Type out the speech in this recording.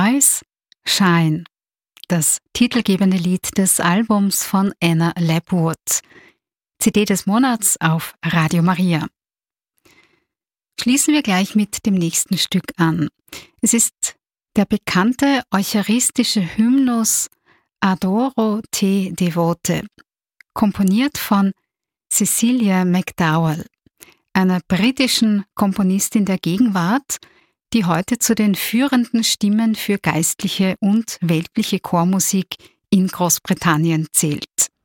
Rise, Shine, das titelgebende Lied des Albums von Anna Lapwood. CD des Monats auf Radio Maria. Schließen wir gleich mit dem nächsten Stück an. Es ist der bekannte eucharistische Hymnus Adoro te devote, komponiert von Cecilia McDowell, einer britischen Komponistin der Gegenwart, die heute zu den führenden Stimmen für geistliche und weltliche Chormusik in Großbritannien zählt.